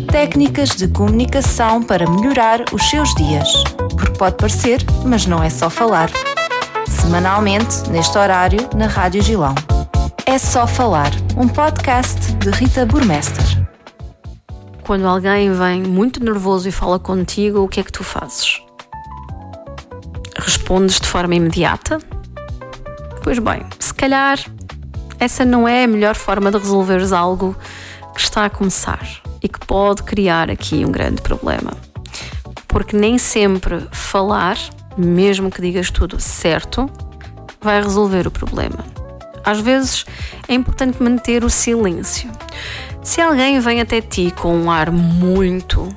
Técnicas de comunicação para melhorar os seus dias. Porque pode parecer, mas não é só falar. Semanalmente, neste horário, na Rádio Gilão. É Só Falar, um podcast de Rita Burmester. Quando alguém vem muito nervoso e fala contigo, o que é que tu fazes? Respondes de forma imediata? Pois bem, se calhar essa não é a melhor forma de resolveres algo que está a começar e que pode criar aqui um grande problema. Porque nem sempre falar, mesmo que digas tudo certo, vai resolver o problema. Às vezes é importante manter o silêncio. Se alguém vem até ti com um ar muito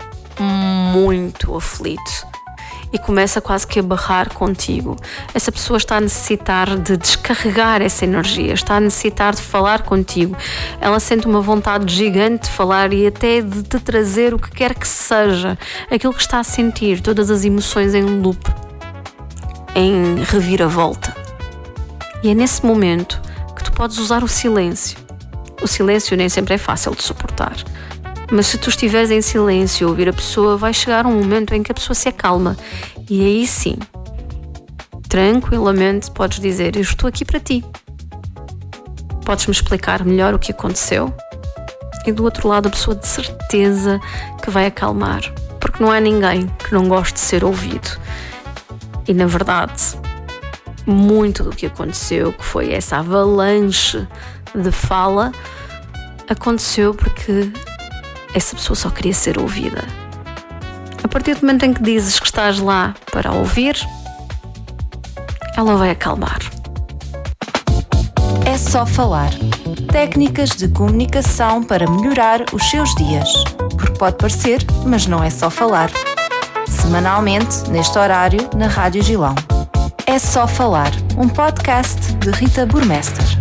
aflito e começa quase que a berrar contigo, essa pessoa está a necessitar de descarregar essa energia, está a necessitar de falar contigo. Ela sente uma vontade gigante de falar e até de te trazer o que quer que seja, aquilo que está a sentir, todas as emoções em loop, em reviravolta. E é nesse momento que tu podes usar o silêncio. O silêncio nem sempre é fácil de suportar. Mas se tu estiveres em silêncio a ouvir a pessoa, vai chegar um momento em que a pessoa se acalma. E aí sim, tranquilamente podes dizer: eu estou aqui para ti. Podes-me explicar melhor o que aconteceu? E do outro lado a pessoa de certeza que vai acalmar. Porque não há ninguém que não goste de ser ouvido. E na verdade, muito do que aconteceu, que foi essa avalanche de fala, aconteceu porque essa pessoa só queria ser ouvida. A partir do momento em que dizes que estás lá para ouvir, ela vai acalmar. É Só Falar. Técnicas de comunicação para melhorar os seus dias. Porque pode parecer, mas não é só falar. Semanalmente, neste horário, na Rádio Gilão. É Só Falar, um podcast de Rita Burmester.